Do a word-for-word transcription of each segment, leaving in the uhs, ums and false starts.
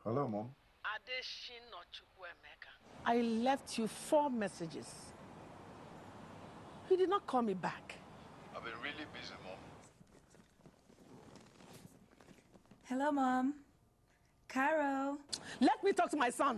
Hello, Mom. I left you four messages. You did not call me back. I've been really busy, Mom. Hello, Mom. Caro. Let me talk to my son.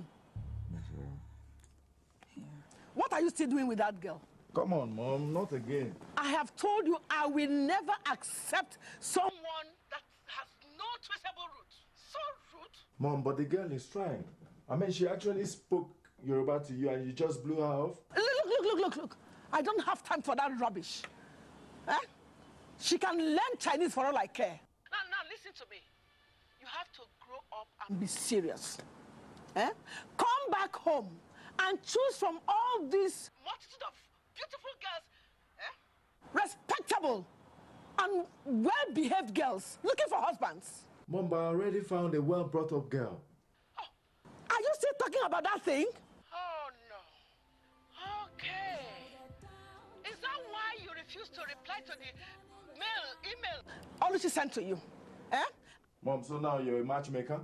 What are you still doing with that girl? Come on, Mom, not again. I have told you I will never accept someone that has no traceable root. So rude. Mom, but the girl is trying. I mean, she actually spoke Yoruba to you and you just blew her off. Look, look, look, look, look. I don't have time for that rubbish. Eh? She can learn Chinese for all I care. Now, now, listen to me. You have to grow up and be serious. Eh? Come back home and choose from all these multitude of beautiful girls, eh? Respectable and well-behaved girls looking for husbands. Mom, but I already found a well-brought-up girl. Oh, are you still talking about that thing? Oh, no. Okay. Is that why you refuse to reply to the mail, email Oluchi sent to you? Eh? Mom, so now you're a matchmaker?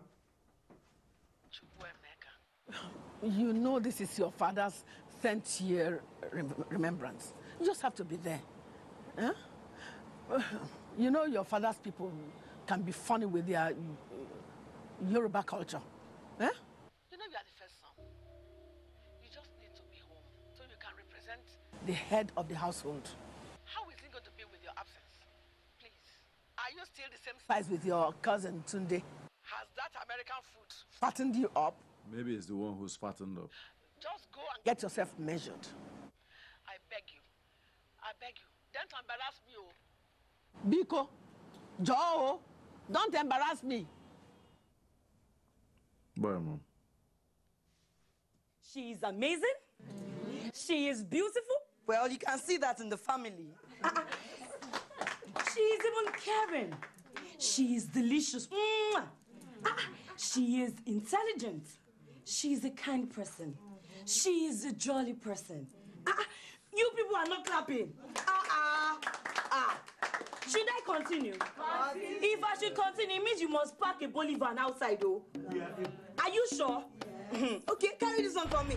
You know this is your father's tenth year rem remembrance. You just have to be there. Eh? You know your father's people can be funny with their uh, Yoruba culture. Eh? You know you are the first son. You just need to be home so you can represent the head of the household. How is it going to be with your absence? Please. Are you still the same size with your cousin Tunde? Has that American food fattened you up? Maybe it's the one who's fattened up. Just go and get yourself measured. I beg you. I beg you. Don't embarrass me, oh. Biko, Joe, don't embarrass me. Bye, Mom. She is amazing. She is beautiful. Well, you can see that in the family. Uh-uh. She is even caring. She is delicious. Mwah! Uh-uh. She is intelligent. She is a kind person. She is a jolly person. Uh-uh. You people are not clapping. Uh-uh. Uh. Should I continue? continue? If I should continue, it means you must park a Bolivar outside, though. Yeah. Are you sure? Yeah. Okay, carry this one for me.